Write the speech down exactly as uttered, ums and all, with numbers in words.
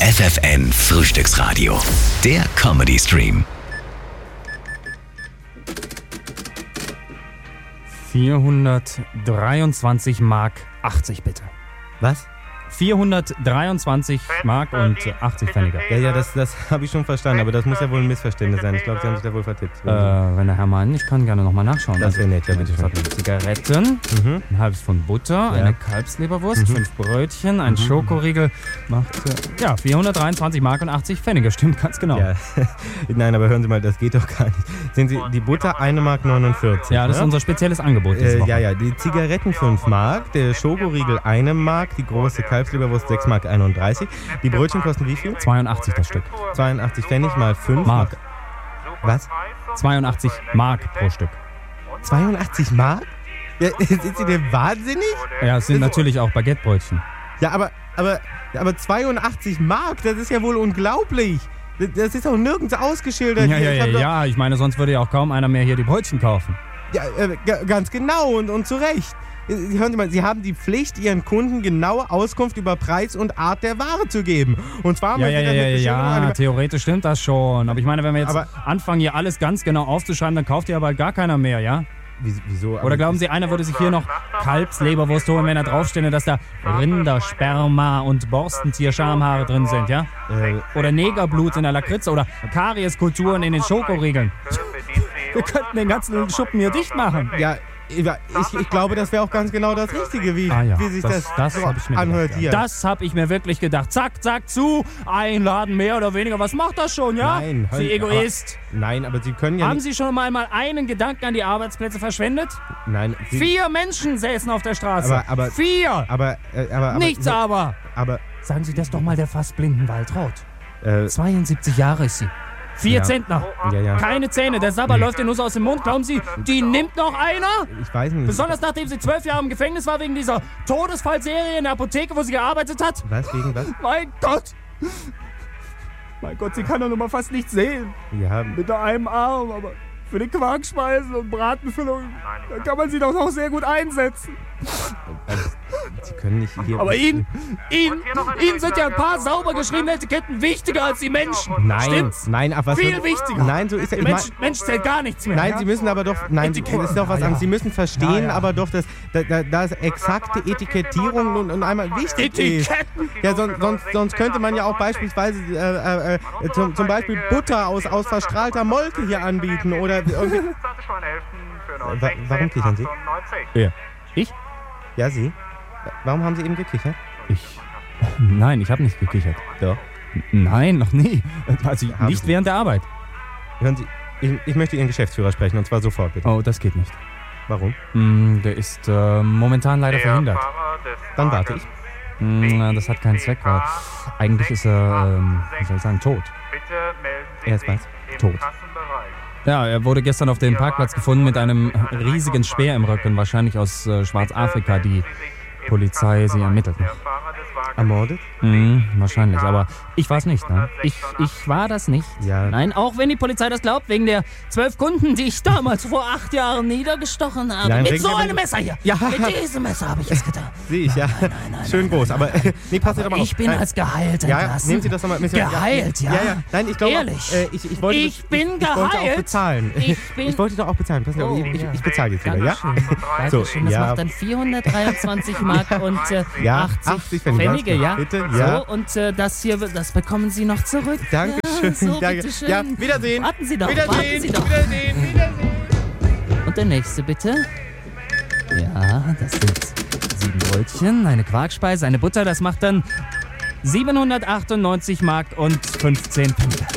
F F N Frühstücksradio. Der Comedy Stream. vierhundertdreiundzwanzig Mark achtzig bitte. Was? vierhundertdreiundzwanzig Mark und achtzig Pfennige. Ja, ja, das, das habe ich schon verstanden, aber das muss ja wohl ein Missverständnis sein. Ich glaube, Sie haben sich da wohl vertippt. Äh, wenn der Herr meint, ich kann gerne nochmal nachschauen. Das wäre nett, ja, bitte schön. Zigaretten, Mhm. ein halbes Pfund Butter, Ja. eine Kalbsleberwurst, Mhm. fünf Brötchen, ein Schokoriegel. Macht, äh, ja, vierhundertdreiundzwanzig Mark und achtzig Pfennige. Stimmt ganz genau. Ja. Nein, aber hören Sie mal, das geht doch gar nicht. Sehen Sie, die Butter eine Mark neunundvierzig. Ja, das ist ne? unser spezielles Angebot diese Äh, Woche. ja, ja, die Zigaretten fünf Mark, der Schokoriegel eine Mark, die große Kalbsleberwurst sechs Mark einunddreißig. Die Brötchen kosten wie viel? zweiundachtzig das Stück. zweiundachtzig Pfennig mal fünf Mark. Was? zweiundachtzig Mark pro Stück. zweiundachtzig Mark? Ja, sind Sie denn wahnsinnig? Ja, es sind natürlich auch Baguettebrötchen. Ja, aber, aber, aber zweiundachtzig Mark, das ist ja wohl unglaublich. Das ist auch nirgends ausgeschildert. Ja, ja, Ich ja, hab doch- ja, ich meine, sonst würde ja auch kaum einer mehr hier die Brötchen kaufen. Ja, äh, g- ganz genau und, und zu Recht. Äh, Hören Sie mal, Sie haben die Pflicht, Ihren Kunden genaue Auskunft über Preis und Art der Ware zu geben. Und zwar Ja, wenn ja, Sie ja, dann ja, mit Beschilderung ja, eine- theoretisch stimmt das schon. Aber ich meine, wenn wir jetzt Aber- anfangen, hier alles ganz genau aufzuschreiben, dann kauft ihr aber gar keiner mehr, ja? Wieso? wieso? Oder glauben Sie, einer würde sich hier noch Kalbsleberwurst holen, wenn da draufstände, dass da Rindersperma und Borstentierschamhaare drin sind, ja? Äh, Oder Negerblut in der Lakritze oder Karieskulturen in den Schokoriegeln. Wir könnten den ganzen Schuppen hier dicht machen. ja, ich, ich glaube, das wäre auch ganz genau das Richtige, wie, Ah ja, wie sich das- das, das so hab ich mir anhört gedacht, hier. Das habe ich mir wirklich gedacht. Zack, zack, zu. Einladen, mehr oder weniger. Was macht das schon, ja? Nein, Sie hören- Egoist. Aber, nein, aber Sie können ja Haben nicht... Sie schon einmal einen Gedanken an die Arbeitsplätze verschwendet? Nein, Sie, Vier Menschen säßen auf der Straße. Aber- aber- Vier. aber, äh, aber, aber... Nichts aber. Aber, Sagen Sie das doch mal der fast blinden Waltraud. äh, zweiundsiebzig Jahre ist sie. Vier Ja. Zentner. ja, ja, Keine Zähne. Der Sabber läuft ihr nur so aus dem Mund. Glauben Sie, die nimmt noch einer? ich weiß nicht. Besonders nachdem sie zwölf Jahre im Gefängnis war wegen dieser Todesfallserie in der Apotheke, wo sie gearbeitet hat. Was, wegen was? Mein Gott. Mein Gott, sie kann doch noch mal fast nichts sehen. Ja, Mit nur einem Arm, aber für die Quarkspeisen und Bratenfüllung, da kann man sie doch auch sehr gut einsetzen. also, Sie können nicht hier... Aber Ihnen, Ihnen, Ihnen sind ja ein paar sauber geschriebene Etiketten wichtiger als die Menschen. Nein, Stimmt's? nein, aber was... Viel wichtiger. Nein, so ist ja... Der Mensch, Mensch zählt gar nichts mehr. Nein, ja? Sie müssen aber doch, nein, das Etikett. ist doch was Ja, ja. anderes. Sie müssen verstehen, Ja, ja. aber doch, dass da, da, dass exakte Etikettierung nun und einmal wichtig ist. Etiketten. Ja, sonst, sonst, sonst könnte man ja auch beispielsweise äh, äh, äh, zum, zum Beispiel Butter aus, aus verstrahlter Molke hier anbieten oder irgendwie. Wa- warum kichern Sie? Wer? Ich? Ja, Sie. Warum haben Sie eben gekichert? Ich. Nein, ich habe nicht gekichert. Doch. Nein, noch nie. Also Haben nicht Sie. während der Arbeit. Hören Sie, ich, ich möchte Ihren Geschäftsführer sprechen und zwar sofort, bitte. Oh, das geht nicht. Warum? Hm, der ist äh, momentan leider verhindert. Dann warte ich. Hm, na, das hat keinen Zweck, weil eigentlich ist er, ähm, wie soll ich sagen, tot. Er ist was? Tot. Ja, er wurde gestern auf dem Parkplatz gefunden mit einem riesigen Speer im Rücken, wahrscheinlich aus äh, Schwarzafrika. Die Polizei, sie ermittelt noch. Ermordet? Hm, wahrscheinlich, aber ich war es nicht, ne? Ich, ich war das nicht. Ja. Nein, auch wenn die Polizei das glaubt, wegen der zwölf Kunden, die ich damals vor acht Jahren niedergestochen habe. Nein, Mit regen so Sie aber einem nicht- Messer hier. Ja. Mit diesem Messer habe ich es getan. Sehe ich, ja. Schön groß, aber äh, nee, passen Sie doch mal auf. Ich bin Nein. als geheilt Ja, entlassen. nehmen Sie das nochmal ein bisschen. Geheilt, ja. Ja, ja. Nein, ich glaube. Ehrlich. Äh, ich, ich, wollte, Ich das- bin ich, ich wollte auch geheilt. bezahlen. Ich bin- ich wollte doch auch bezahlen. Passen Sie auf, Oh, ich, ich, ja. ich bezahle jetzt wieder, ja? Dankeschön. So, Dankeschön. Das ja. macht dann vierhundertdreiundzwanzig Mark und äh, Ja, achtzig, achtzig Pfennige, Pfennige, ja? bitte, ja. So, und äh, das hier, das bekommen Sie noch zurück. Dankeschön. Ja, so, Danke. bitteschön. Ja, Wiedersehen. Warten Sie doch, Wiedersehen. warten Sie doch. Wiedersehen. Wiedersehen. Und der nächste bitte. Ja, das sind sieben Brötchen, eine Quarkspeise, eine Butter. Das macht dann siebenhundertachtundneunzig Mark und fünfzehn Pfennige.